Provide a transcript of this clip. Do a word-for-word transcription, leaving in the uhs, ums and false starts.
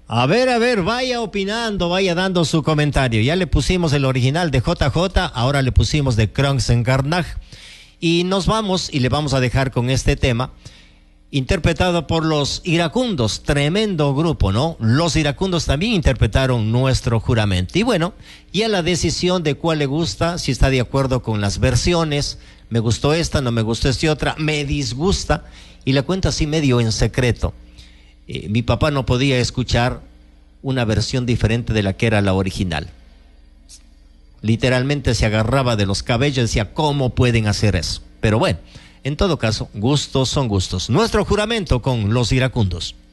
A ver, a ver, vaya opinando, vaya dando su comentario. Ya le pusimos el original de J J, ahora le pusimos de Kronsengarnach. Y nos vamos y le vamos a dejar con este tema, interpretado por los Iracundos, tremendo grupo, ¿no? Los Iracundos también interpretaron Nuestro Juramento. Y bueno, ya la decisión de cuál le gusta, si está de acuerdo con las versiones, me gustó esta, no me gustó esta otra, me disgusta, y la cuento así medio en secreto. Eh, mi papá no podía escuchar una versión diferente de la que era la original. Literalmente se agarraba de los cabellos y decía, ¿cómo pueden hacer eso? Pero bueno, en todo caso, gustos son gustos. Nuestro Juramento con los Iracundos.